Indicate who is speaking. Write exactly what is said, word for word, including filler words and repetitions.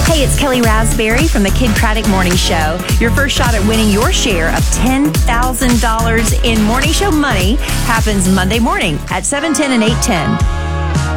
Speaker 1: Hey, it's Kelly Raspberry from the Kid Craddock Morning Show. Your first shot at winning your share of ten thousand dollars in morning show money happens Monday morning at seven ten and eight ten.